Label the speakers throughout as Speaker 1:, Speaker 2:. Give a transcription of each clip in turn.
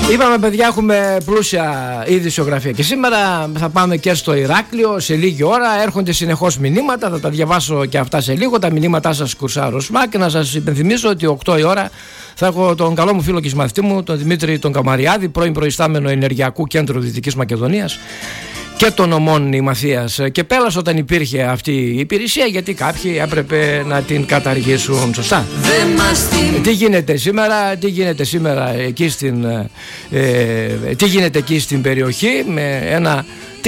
Speaker 1: Είπαμε, παιδιά, έχουμε πλούσια ειδησιογραφία και σήμερα θα πάμε και στο Ηράκλειο σε λίγη ώρα. Έρχονται συνεχώς μηνύματα, θα τα διαβάσω και αυτά σε λίγο. Τα μηνύματά σας κουρσάρω και να σας υπενθυμίσω ότι 8 η ώρα θα έχω τον καλό μου φίλο και συμμαθητή μου, τον Δημήτρη τον Καμαριάδη, πρώην προϊστάμενο Ενεργειακού Κέντρου Δυτικής Μακεδονίας και των Ομών Ημαθίας και Πέλας, όταν υπήρχε αυτή η υπηρεσία, γιατί κάποιοι έπρεπε να την καταργήσουν. Σωστά. Τι γίνεται σήμερα εκεί τι γίνεται εκεί στην περιοχή, με ένα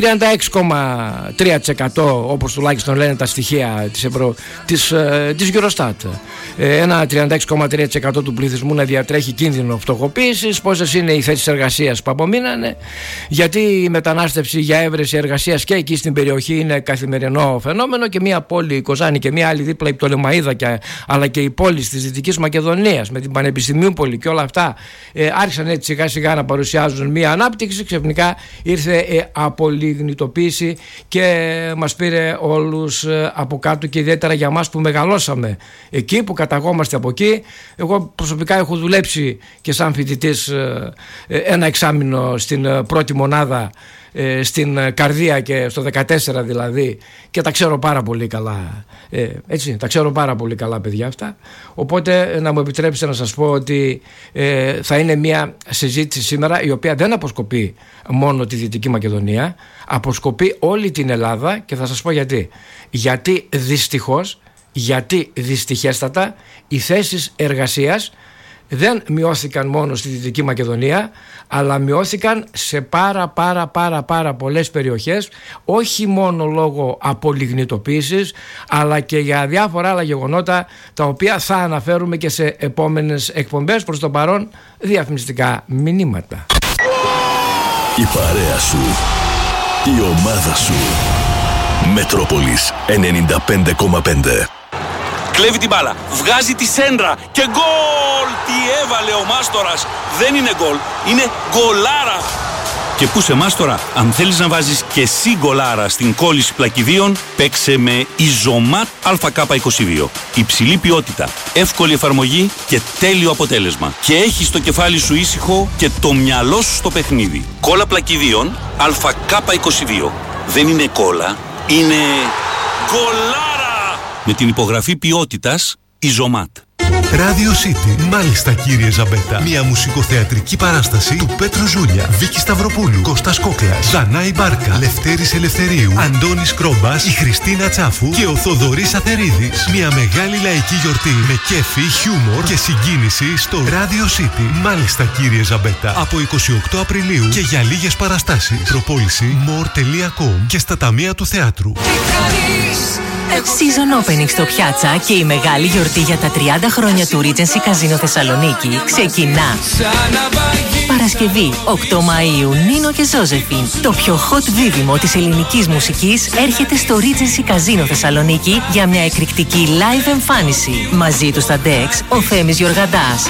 Speaker 1: 36,3% όπως τουλάχιστον λένε τα στοιχεία της Eurostat. Ένα 36,3% του πληθυσμού να διατρέχει κίνδυνο φτωχοποίησης. Πόσες είναι οι θέσεις εργασίας που απομείνανε, γιατί η μετανάστευση για έβρεση εργασίας και εκεί στην περιοχή είναι καθημερινό φαινόμενο, και μια πόλη, η Κοζάνη, και μια άλλη δίπλα, η Πτολεμαΐδα, αλλά και οι πόλεις της Δυτικής Μακεδονίας με την Πανεπιστημίουπολη και όλα αυτά άρχισαν έτσι σιγά σιγά να παρουσιάζουν μια ανάπτυξη. Ξαφνικά ήρθε απολιγνητοποίηση και μας πήρε όλους από κάτω, και ιδιαίτερα για μας που μεγαλώσαμε εκεί, που καταγόμαστε από εκεί. Εγώ προσωπικά έχω δουλέψει και σαν φοιτητής ένα εξάμηνο στην πρώτη μονάδα, στην Καρδία, και στο 14 δηλαδή, και τα ξέρω πάρα πολύ καλά, έτσι, τα ξέρω πάρα πολύ καλά, παιδιά, αυτά. Οπότε να μου επιτρέψετε να σας πω ότι θα είναι μια συζήτηση σήμερα η οποία δεν αποσκοπεί μόνο τη Δυτική Μακεδονία, αποσκοπεί όλη την Ελλάδα, και θα σας πω γιατί δυστυχέστατα οι θέσεις εργασίας δεν μειώθηκαν μόνο στη Δυτική Μακεδονία, αλλά μειώθηκαν σε πάρα πολλές περιοχές, όχι μόνο λόγω απολιγνητοποίησης, αλλά και για διάφορα άλλα γεγονότα, τα οποία θα αναφέρουμε και σε επόμενες εκπομπές. Προς το παρόν, διαφημιστικά μηνύματα.
Speaker 2: Η παρέα σου, η ομάδα σου. Μετρόπολης 95,5.
Speaker 3: Κλέβει την μπάλα, βγάζει τη σέντρα και γκολ! Τι έβαλε ο Μάστορας! Δεν είναι γκολ, είναι γκολάρα! Και πού σε Μάστορα, αν θέλεις να βάζεις και εσύ γκολάρα στην κόλληση πλακιδίων, παίξε με Ιζωμάτ ΑΚ22. Υψηλή ποιότητα, εύκολη εφαρμογή και τέλειο αποτέλεσμα. Και έχεις το κεφάλι σου ήσυχο και το μυαλό σου στο παιχνίδι. Κόλλα πλακιδίων ΑΚ22. Δεν είναι κόλλα, είναι γκολάρα! Με την υπογραφή ποιότητας Ιζωμάτ.
Speaker 4: Radio City. Μάλιστα, κύριε Ζαμπέτα. Μια μουσικοθεατρική παράσταση του Πέτρου Ζούλια, Βίκη Σταυροπούλου, Κώστας Κόκλας, Δανάη Μπάρκα, Λευτέρης Ελευθερίου, Αντώνης Κρόμπας, η Χριστίνα Τσάφου και ο Θοδωρής Αθερίδης. Μια μεγάλη λαϊκή γιορτή με κέφι, χιούμορ και συγκίνηση στο Radio City. Μάλιστα, κύριε Ζαμπέτα. Από 28 Απριλίου και για λίγες παραστάσεις. Προπόληση more.com και στα ταμεία του θεάτρου.
Speaker 5: Season opening στο Πιάτσα και η μεγάλη γιορτή για τα 30 χρόνια του Regency Casino Θεσσαλονίκη ξεκινά. Παρασκευή 8 Μαΐου, Νίνο και Ζώζεφιν. Το πιο hot δίδυμο της ελληνικής μουσικής έρχεται στο Regency Casino Θεσσαλονίκη για μια εκρηκτική live εμφάνιση. Μαζί του στα Dex, ο Θέμης Γιοργαντάς.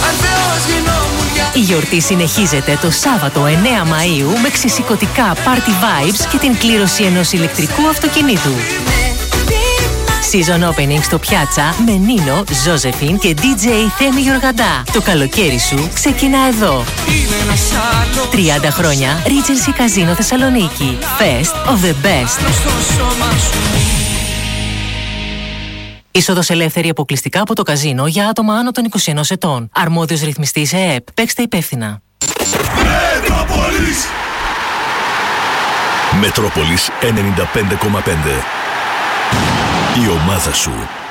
Speaker 5: Η γιορτή συνεχίζεται το Σάββατο 9 Μαΐου με ξεσηκωτικά party vibes και την κλήρωση ενός ηλεκτρικού αυτοκινήτου. Season opening στο Πιάτσα με Νίνο, Ζώζεφιν και DJ Θέμη Γιοργαντά. Το καλοκαίρι σου ξεκινά εδώ. 30 χρόνια Regency Casino Θεσσαλονίκη. Best of the best. Είσοδος ελεύθερη αποκλειστικά από το καζίνο για άτομα άνω των 21 ετών. Αρμόδιος ρυθμιστής ΕΕΠ. Παίξτε υπεύθυνα.
Speaker 2: Μετρόπολης 95,5. Η ομάδα σου.